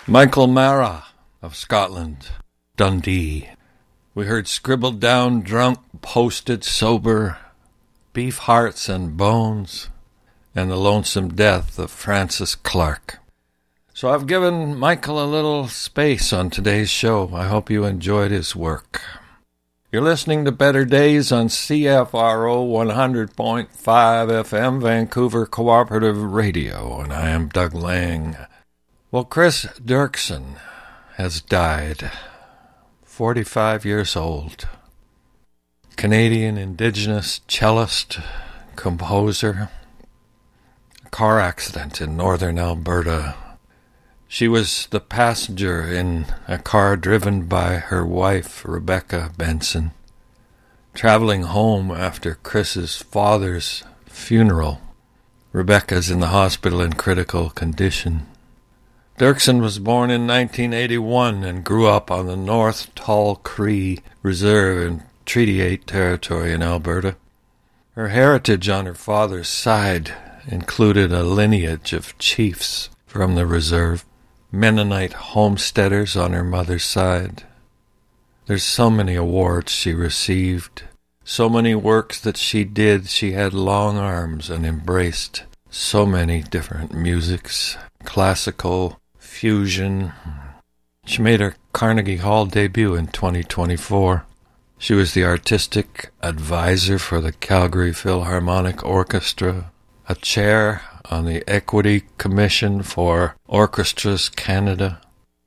Michael Mara of Scotland, Dundee. We heard Scribbled Down Drunk, Posted Sober, Beef Hearts and Bones, and The Lonesome Death of Francis Clark. So I've given Michael a little space on today's show. I hope you enjoyed his work. You're listening to Better Days on CFRO 100.5 FM, Vancouver Cooperative Radio, and I am Doug Lang. Well, Chris Dirksen has died, 45 years old. Canadian Indigenous cellist, composer. A car accident in northern Alberta. She was the passenger in a car driven by her wife, Rebecca Benson, traveling home after Chris's father's funeral. Rebecca's in the hospital in critical condition. Dirksen was born in 1981 and grew up on the North Tall Cree Reserve in Treaty 8 territory in Alberta. Her heritage on her father's side included a lineage of chiefs from the reserve, Mennonite homesteaders on her mother's side. There's so many awards she received, so many works that she did. She had long arms and embraced so many different musics, classical, fusion. She made her Carnegie Hall debut in 2024. She was the artistic advisor for the Calgary Philharmonic Orchestra, a chair on the Equity Commission for Orchestras Canada.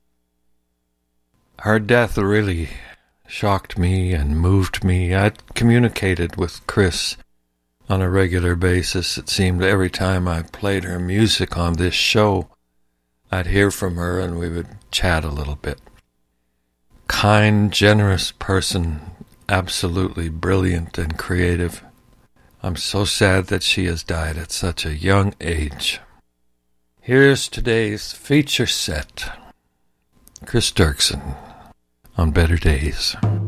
Her death really shocked me and moved me. I'd communicated with Chris on a regular basis. It seemed every time I played her music on this show, I'd hear from her and we would chat a little bit. Kind, generous person, absolutely brilliant and creative. I'm so sad that she has died at such a young age. Here's today's feature set. Chris Dirksen on Better Days.